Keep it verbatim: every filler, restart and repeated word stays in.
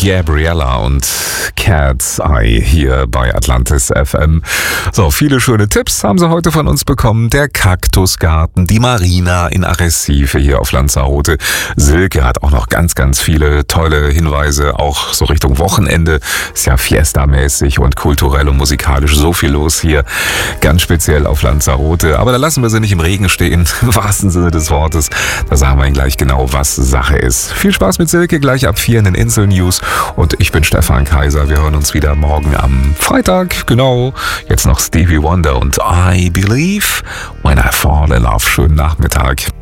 Gabriella und Cat's Eye hier bei Atlantis F M. So, viele schöne Tipps haben sie heute von uns bekommen. Der Kaktusgarten, die Marina in Arrecife hier auf Lanzarote. Silke hat auch noch ganz, ganz viele tolle Hinweise, auch so Richtung Wochenende. Ist ja Fiesta-mäßig und kulturell und musikalisch so viel los hier, ganz speziell auf Lanzarote. Aber da lassen wir sie nicht im Regen stehen, im wahrsten Sinne des Wortes. Da sagen wir Ihnen gleich genau, was Sache ist. Viel Spaß mit Silke, gleich ab vier in den Insel-News. Und ich bin Stefan Kaiser. Wir hören uns wieder morgen am Freitag. Genau. Jetzt noch Stevie Wonder und I Believe When I Fall in Love. Schönen Nachmittag.